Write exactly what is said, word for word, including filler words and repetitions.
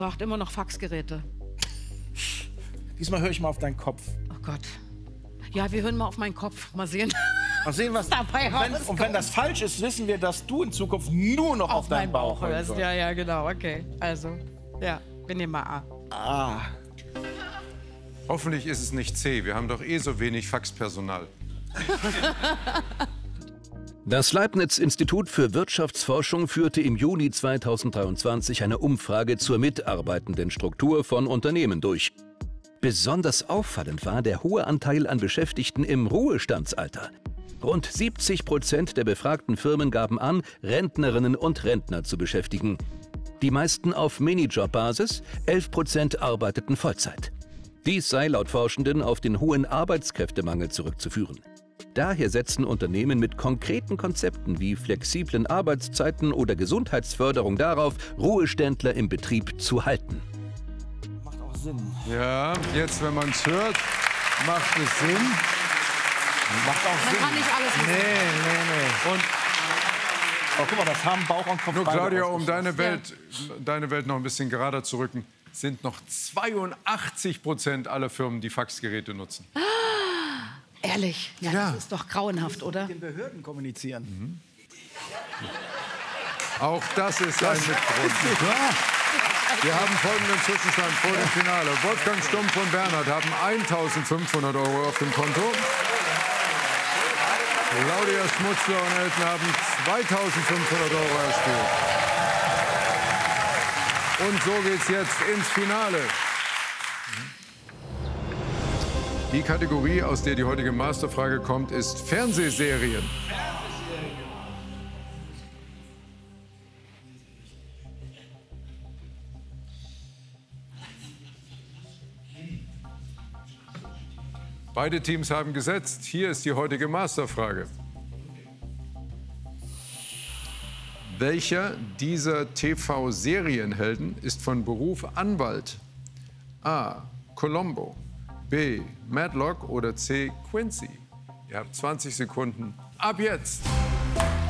Braucht immer noch Faxgeräte. Diesmal höre ich mal auf deinen Kopf. Oh Gott. Ja, wir hören mal auf meinen Kopf. Mal sehen. Mal sehen, was dabei und wenn, und wenn das falsch ist, wissen wir, dass du in Zukunft nur noch auf, auf deinen Bauch, Bauch hörst. Ja, ja, genau. Okay. Also, ja, wir nehmen mal A. Ah. Hoffentlich ist es nicht C. Wir haben doch eh so wenig Faxpersonal. Das Leibniz-Institut für Wirtschaftsforschung führte im Juni zweitausenddreiundzwanzig eine Umfrage zur mitarbeitenden Struktur von Unternehmen durch. Besonders auffallend war der hohe Anteil an Beschäftigten im Ruhestandsalter. Rund siebzig Prozent der befragten Firmen gaben an, Rentnerinnen und Rentner zu beschäftigen. Die meisten auf Minijob-Basis, elf Prozent arbeiteten Vollzeit. Dies sei laut Forschenden auf den hohen Arbeitskräftemangel zurückzuführen. Daher setzen Unternehmen mit konkreten Konzepten wie flexiblen Arbeitszeiten oder Gesundheitsförderung darauf, Ruheständler im Betrieb zu halten. Macht auch Sinn. Ja, jetzt, wenn man es hört, macht es Sinn. Macht auch Man Sinn. kann nicht alles wissen. Nee, nee, nee. Und oh, guck mal, das haben Bauch und Kopf. nur, beide Claudia, um ausgeschlossen. deine Welt, deine Welt noch ein bisschen gerader zu rücken, sind noch zweiundachtzig Prozent aller Firmen, die Faxgeräte nutzen. Ehrlich? Ja, Ja. das ist doch grauenhaft, oder? Mit den Behörden kommunizieren. Mhm. Auch das ist ein Mitgrund. Wir haben folgenden Zwischenstand vor dem Finale. Wolfgang Stumpf und Bernhard haben eintausendfünfhundert Euro auf dem Konto. Claudia Schmutzler und Elton haben zweitausendfünfhundert Euro erspielt. Und so geht's jetzt ins Finale. Die Kategorie, aus der die heutige Masterfrage kommt, ist Fernsehserien. Beide Teams haben gesetzt. Hier ist die heutige Masterfrage. Welcher dieser T V-Serienhelden ist von Beruf Anwalt? A. Columbo, B. Matlock oder C. Quincy? Ihr habt zwanzig Sekunden. Ab jetzt!